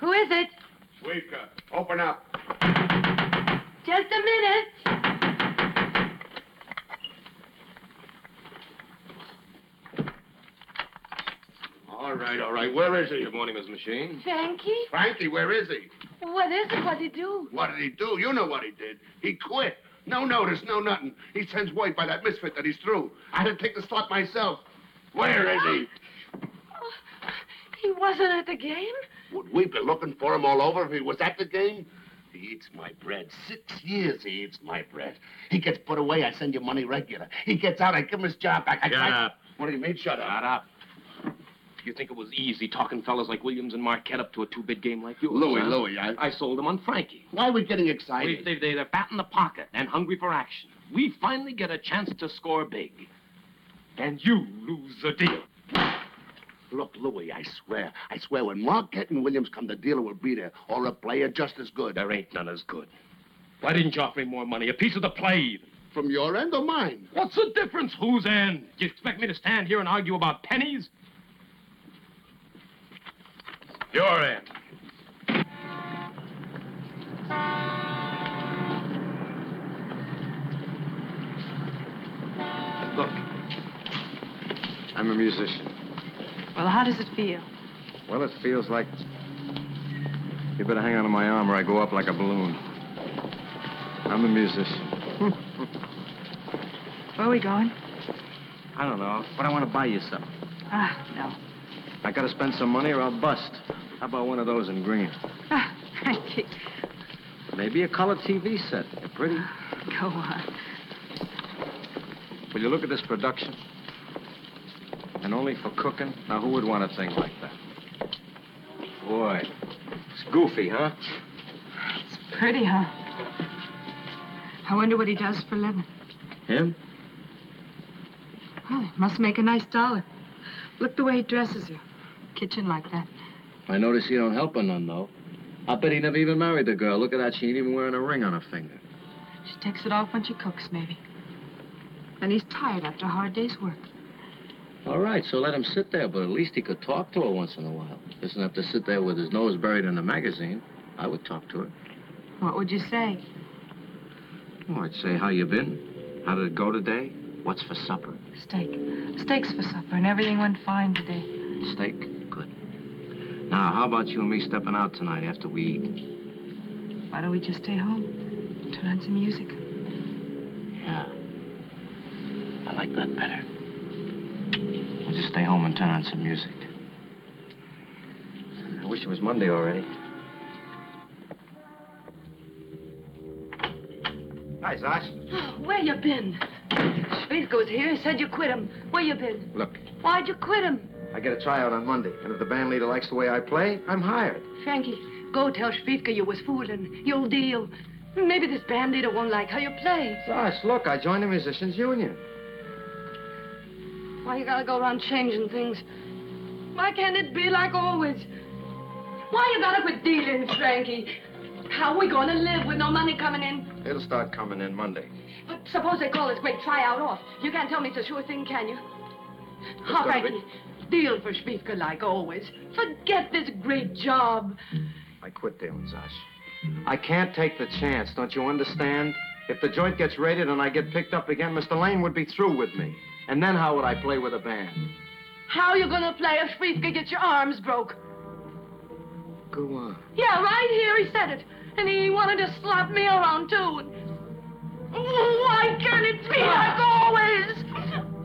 Who is it? Schwiefka, open up. Just a minute. All right. Where is he? Good morning, Miss Machine. Frankie? Frankie, where is he? What is it? What did he do? What did he do? You know what he did. He quit. No notice, no nothing. He sends word by that misfit that he's through. I had to take the slot myself. Where is he? He wasn't at the game? Would we be looking for him all over if he was at the game? He eats my bread. 6 years he eats my bread. He gets put away, I send you money regular. He gets out, I give him his job back. Shut up. What do you mean, shut up? Shut up. You think it was easy talking fellas like Williams and Marquette up to a two-bid game like yours? Louis, I sold them on Frankie. Why are we getting excited? They're fat in the pocket and hungry for action. We finally get a chance to score big. And you lose the deal. Look, Louis, I swear, when Marquette and Williams come, the dealer will be there, or a player just as good. There ain't none as good. Why didn't you offer me more money? A piece of the play. From your end or mine? What's the difference? Whose end? Do you expect me to stand here and argue about pennies? Your end. Look, I'm a musician. Well, how does it feel? Well, it feels like you better hang on to my arm or I go up like a balloon. I'm a musician. Where are we going? I don't know, but I want to buy you something. No. I got to spend some money or I'll bust. How about one of those in green? Frankie. Maybe a color TV set. They're pretty. Go on. Will you look at this production? And only for cooking? Now, who would want a thing like that? Boy, it's goofy, huh? It's pretty, huh? I wonder what he does for a living. Him? Well, he must make a nice dollar. Look the way he dresses her. Kitchen like that. I notice you don't help her none, though. I bet he never even married the girl. Look at that. She ain't even wearing a ring on her finger. She takes it off when she cooks, maybe. And he's tired after a hard day's work. All right, so let him sit there, but at least he could talk to her once in a while. Doesn't have to sit there with his nose buried in a magazine. I would talk to her. What would you say? Oh, I'd say, how you been? How did it go today? What's for supper? Steak. Steak's for supper, and everything went fine today. Steak? Good. Now, how about you and me stepping out tonight after we eat? Why don't we just stay home? Turn on some music. Yeah. I like that better. We'll just stay home and turn on some music. I wish it was Monday already. Hi, Zosh. Oh, where you been? Schwiefka was here. He said you quit him. Where you been? Look, Why'd you quit him? I get a tryout on Monday, and if the band leader likes the way I play, I'm hired. Frankie, go tell Schwiefka you was fooling. You'll deal. Maybe this band leader won't like how you play. Zosh, look, I joined the Musicians Union. Why you gotta go around changing things? Why can't it be like always? Why you gotta quit dealing, Frankie? How are we gonna live with no money coming in? It'll start coming in Monday. But suppose they call this great tryout off. You can't tell me it's a sure thing, can you? All right, Frankie, deal for Schwiefka like always. Forget this great job. I quit dealing, Zosh. I can't take the chance, don't you understand? If the joint gets raided and I get picked up again, Mr. Lane would be through with me. And then how would I play with a band? How you gonna play if Schwiefka gets your arms broke? Go on. Yeah, right here he said it. And he wanted to slap me